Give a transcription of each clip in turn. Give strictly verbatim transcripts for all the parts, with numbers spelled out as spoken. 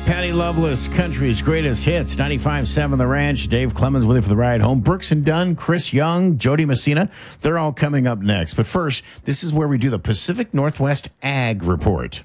Patty Loveless, country's greatest hits, ninety-five point seven The Ranch. Dave Clemens with you for the ride home. Brooks and Dunn, Chris Young, Jody Messina, they're all coming up next. But first, this is where we do the Pacific Northwest Ag Report.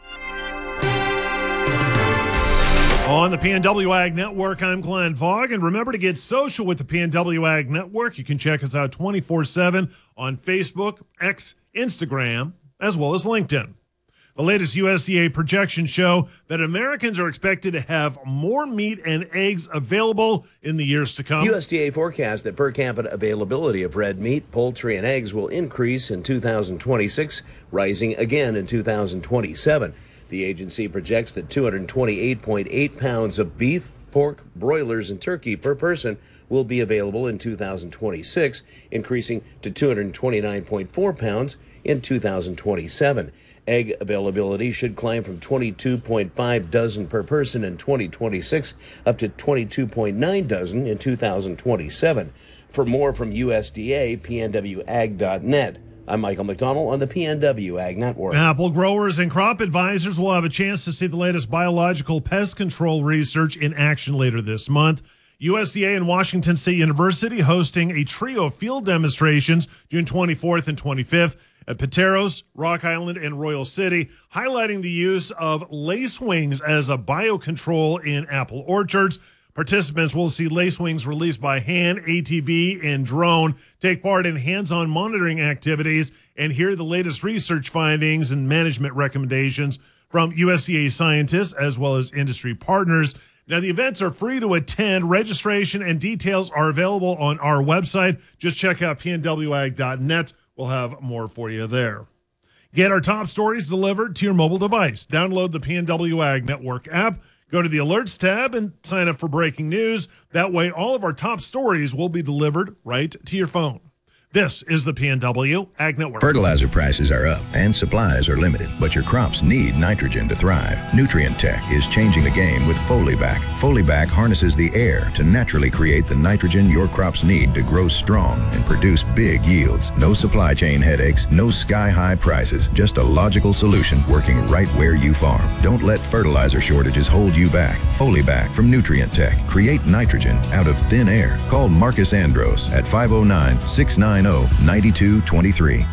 On the P N W Ag Network, I'm Glenn Fogg, and remember to get social with the P N W Ag Network. You can check us out twenty-four seven on Facebook, X, Instagram, as well as LinkedIn. The latest U S D A projections show that Americans are expected to have more meat and eggs available in the years to come. U S D A forecasts that per capita availability of red meat, poultry, and eggs will increase in two thousand twenty-six, rising again in two thousand twenty-seven. The agency projects that two hundred twenty-eight point eight pounds of beef, pork, broilers, and turkey per person will be available in two thousand twenty-six, increasing to two hundred twenty-nine point four pounds in two thousand twenty-seven. Egg availability should climb from twenty-two point five dozen per person in twenty twenty-six up to twenty-two point nine dozen in two thousand twenty-seven. For more from U S D A, P N W ag dot net. I'm Michael McDonald on the P N W Ag Network. Apple growers and crop advisors will have a chance to see the latest biological pest control research in action later this month. U S D A and Washington State University hosting a trio of field demonstrations June twenty-fourth and twenty-fifth at Pateros, Rock Island, and Royal City, highlighting the use of lacewings as a biocontrol in apple orchards. Participants will see lacewings released by hand, A T V, and drone, take part in hands-on monitoring activities, and hear the latest research findings and management recommendations from U S D A scientists as well as industry partners. Now, the events are free to attend. Registration and details are available on our website. Just check out P N W ag dot net. We'll have more for you there. Get our top stories delivered to your mobile device. Download the P N W Ag Network app. Go to the Alerts tab and sign up for breaking news. That way, all of our top stories will be delivered right to your phone. This is the P N W Ag Network. Fertilizer prices are up and supplies are limited, but your crops need nitrogen to thrive. Nutrient Tech is changing the game with Folibac. Folibac harnesses the air to naturally create the nitrogen your crops need to grow strong and produce big yields. No supply chain headaches, no sky-high prices, just a logical solution working right where you farm. Don't let fertilizer shortages hold you back. Folibac from Nutrient Tech. Create nitrogen out of thin air. Call Marcus Andros at five oh nine, six nine oh, nine two two three.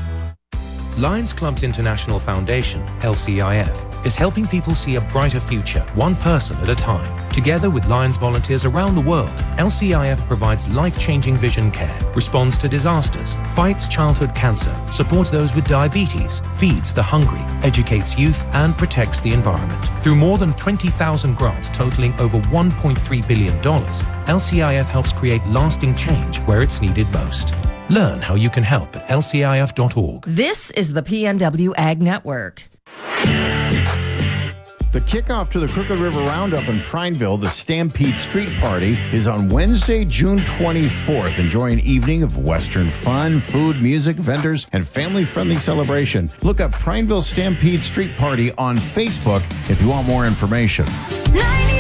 Lions Clubs International Foundation, L C I F, is helping people see a brighter future, one person at a time. Together with Lions volunteers around the world, L C I F provides life-changing vision care, responds to disasters, fights childhood cancer, supports those with diabetes, feeds the hungry, educates youth, and protects the environment. Through more than twenty thousand grants totaling over one point three billion dollars, L C I F helps create lasting change where it's needed most. Learn how you can help at L C I F dot org. This is the P N W Ag Network. The kickoff to the Crooked River Roundup in Prineville, the Stampede Street Party, is on Wednesday, June twenty-fourth. Enjoy an evening of Western fun, food, music, vendors, and family-friendly celebration. Look up Prineville Stampede Street Party on Facebook if you want more information.